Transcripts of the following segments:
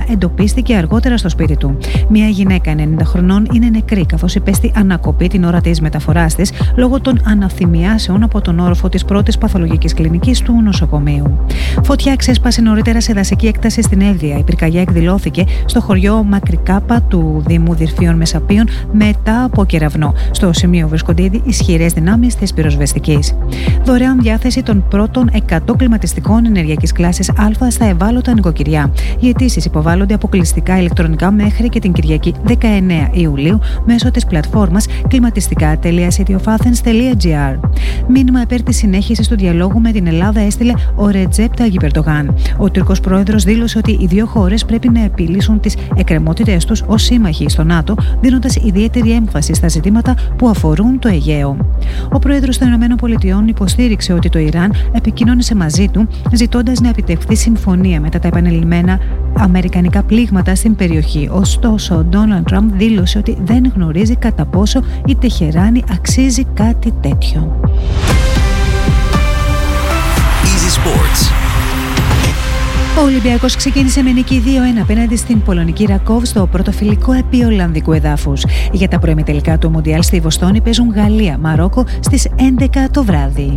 εντοπίστηκε αργότερα στο σπίτι του. Μια γυναίκα 90 χρονών είναι νεκρή, καθώς υπέστη ανακοπή την ώρα της μεταφοράς της λόγω των αναθυμιάσεων από τον όροφο της πρώτης παθολογικής κλινικής του νοσοκομείου. Φωτιά ξέσπασε νωρίτερα σε δασική έκταση στην Εύβοια. Η πυρκαγιά εκδηλώθηκε στο χωριό Μακρικάπα του Δήμου Δυρφίων Μεσαπίων μετά από κεραυνό. Στο σημείο βρίσκονται ήδη ισχυρές δυνάμεις της πυροσβεστικής. Δωρεάν διάθεση των πρώτων 100 κλιματιστικών ενεργειακής κλάσης Α στα ευάλωτα νοικοκυριά. Οι αιτήσεις υποβάλλονται αποκλειστικά ηλεκτρονικά μέχρι και την Κυριακή 19 Ιουλίου μέσω της πλατφόρμας klimatistika.cityofAthens.gr. Μήνυμα υπέρ της συνέχισης του διαλόγου με την Ελλάδα έστειλε ο Ρετζέπ Ταγιπ Ερντογάν. Ο Τουρκός πρόεδρος δήλωσε ότι οι δύο χώρες πρέπει να επιλύσουν τις εκκρεμότητες τους ως σύμμαχοι στο ΝΑΤΟ, δίνοντας ιδιαίτερη έμφαση στα ζητήματα που αφορούν το Αιγαίο. Ο πρόεδρος των ΗΠΑ υποστήριξε ότι το Ιράν επικοινώνησε μαζί του, ζητώντας να επιτευχθεί συμφωνία μετά τα επανειλημμένα αμερικανικά πλήγματα στην περιοχή. Ωστόσο, ο Ντόναλντ Τραμπ δήλωσε ότι δεν γνωρίζει κατά πόσο η Τεχεράνη αξίζει κάτι τέτοιο. Easy Sports. Ο Ολυμπιακός ξεκίνησε με νίκη 2-1 απέναντι στην πολωνική Ρακόβ στο πρώτο φιλικό επί Ολλανδικού εδάφους. Για τα προημιτελικά του Μουντιάλ στη Βοστόνη παίζουν Γαλλία, Μαρόκο στις 11 το βράδυ.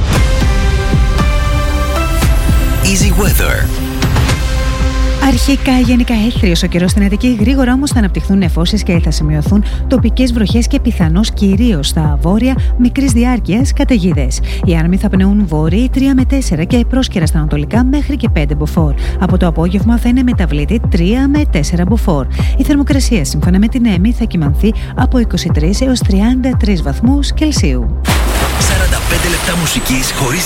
Easy Weather. Αρχικά γενικά έθριος ο καιρός στην Αττική, γρήγορα όμως θα αναπτυχθούν νεφώσεις και θα σημειωθούν τοπικές βροχές και πιθανώς κυρίως στα βόρεια μικρής διάρκειας καταιγίδες. Οι άνεμοι θα πνεούν βόρειοι 3 με 4 και πρόσκαιρα στα ανατολικά μέχρι και 5 μποφόρ. Από το απόγευμα θα είναι μεταβλητή 3 με 4 μποφόρ. Η θερμοκρασία σύμφωνα με την ΕΜΗ θα κυμανθεί από 23 έως 33 βαθμούς Κελσίου. 45 λεπτά μουσικής χωρίς